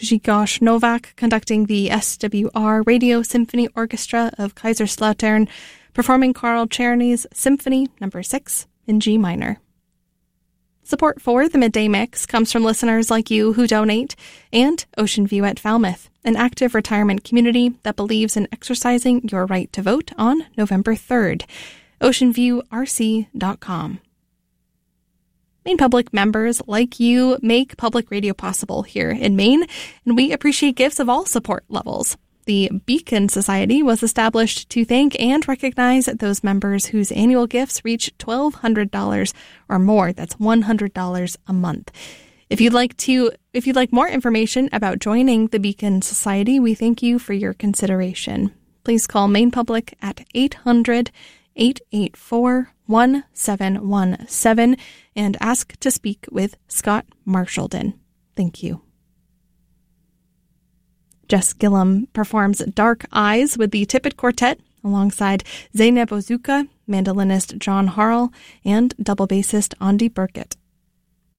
Grzegorz Nowak conducting the SWR Radio Symphony Orchestra of Kaiserslautern, performing Carl Czerny's Symphony No. 6 in G minor. Support for the Midday Mix comes from listeners like you who donate, and Ocean View at Falmouth, an active retirement community that believes in exercising your right to vote on November 3rd. OceanViewRC.com. Maine Public members like you make public radio possible here in Maine, and we appreciate gifts of all support levels. The Beacon Society was established to thank and recognize those members whose annual gifts reach $1,200 or more. That's $100 a month. If you'd like more information about joining the Beacon Society, we thank you for your consideration. Please call Maine Public at 800-884-1717 and ask to speak with Scott Marshallden. Thank you. Jess Gillum performs Dark Eyes with the Tippett Quartet alongside Zeynep Ozuka, mandolinist John Harrell, and double bassist Andy Burkett.